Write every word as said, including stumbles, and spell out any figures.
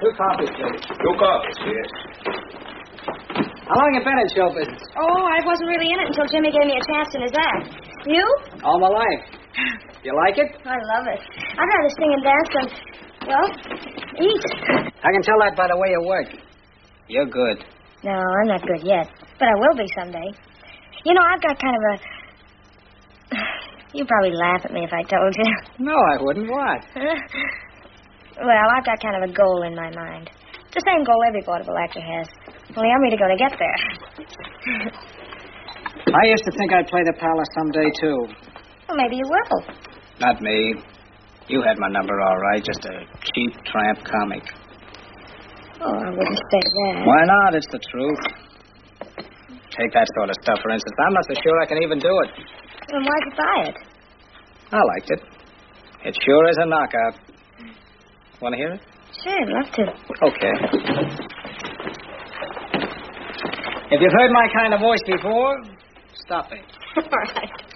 Two coffees, please. Two coffees, yes. How long you been in show business? Oh, I wasn't really in it until Jimmy gave me a chance in his act. You? All my life. You like it? I love it. I'd rather sing and dance than, well, eat. I can tell that by the way you work. You're good. No, I'm not good yet, but I will be someday. You know, I've got kind of a... You'd probably laugh at me if I told you. No, I wouldn't. What? Well, I've got kind of a goal in my mind. It's the same goal every vaudeville actor has. Only I'm really going to get there. I used to think I'd play the palace someday, too. Well, maybe you will. Not me. You had my number all right, just a cheap tramp comic. Oh, I wouldn't say that. Why not? It's the truth. Take that sort of stuff, for instance. I'm not so sure I can even do it. Then why'd you buy it? I liked it. It sure is a knockout. Want to hear it? Sure, I'd love to. Okay. If you've heard my kind of voice before, stop it. All right.